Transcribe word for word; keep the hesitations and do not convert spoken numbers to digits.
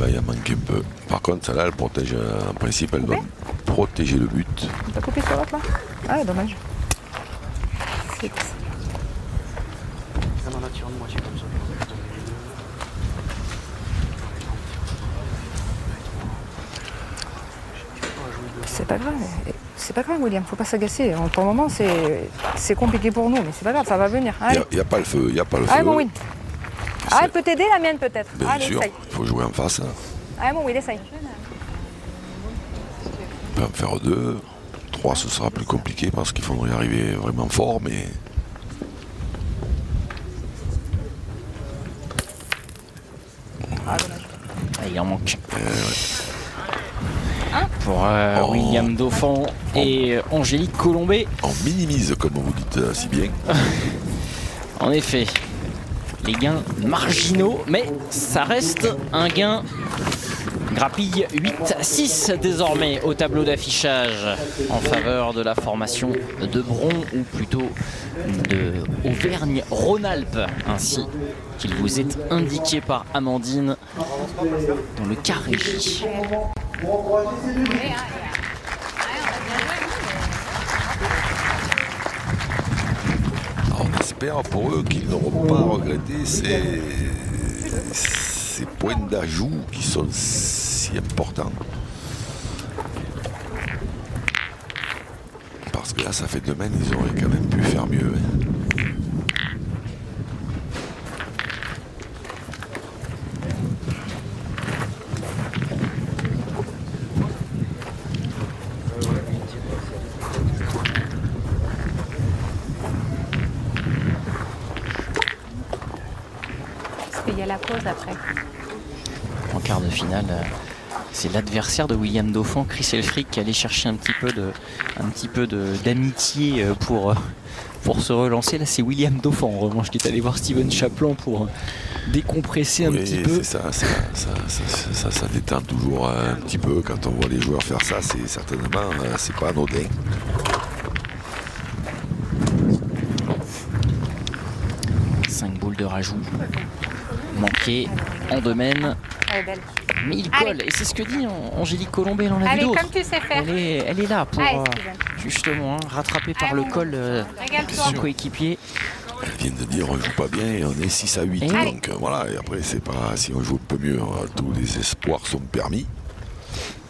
va y en manquer un peu. Par contre, celle-là, elle protège, en principe, elle doit protéger le but. T'as coupé sur l'autre là? Ah, dommage. Six. Ça m'en attire une moitié comme ça. C'est pas grave, c'est pas grave William, faut pas s'agacer. Pour le moment c'est compliqué pour nous, mais c'est pas grave, ça va venir. Il n'y a, a pas le feu, il n'y a pas le Allez feu. mon Will. Ah, elle peut t'aider la mienne peut-être. Bien Allez, sûr, essaye. il faut jouer en face. Hein. Allez mon Will, essaye. On peut en faire deux. Trois, ce sera plus compliqué parce qu'il faudrait arriver vraiment fort, mais... Ah, dommage. Ah, il en manque. Euh, ouais. Pour euh, oh. William Dauphin et euh, Angélique Colombet. On minimise, comme vous dites euh, si bien. En effet, les gains marginaux, mais ça reste un gain. Grappille huit à six désormais au tableau d'affichage en faveur de la formation de Bron, ou plutôt de Auvergne-Rhône-Alpes, ainsi qu'il vous est indiqué par Amandine dans le cas régie. On espère pour eux qu'ils n'auront pas regretté ces, ces points d'ajout qui sont si importants. Parce que là, ça fait demain, ils auraient quand même pu faire mieux. Hein. Il y a la pause après. En quart de finale, c'est l'adversaire de William Dauphin, Chris Elfrick, qui allait chercher un petit peu de, un petit peu d'amitié pour, pour se relancer. Là, c'est William Dauphin, en revanche, qui est allé voir Steven Chaplin pour décompresser un oui, petit peu. Ça ça, ça, ça, ça, ça détend toujours un petit peu quand on voit les joueurs faire ça. C'est certainement, c'est pas anodin. cinq boules de rajout manquées en domaine. Elle est belle. Mais il Allez. colle, et c'est ce que dit Angélique Colombet, elle en a vu Allez, d'autres. comme tu sais faire. Elle est, elle est là pour Allez, euh, Steven. justement hein, rattraper par le col euh, Régale-toi. son coéquipier. Elle vient de dire on joue pas bien et on est six à huit. Et Donc euh, voilà, et après c'est pas si on joue un peu mieux, euh, tous les espoirs sont permis.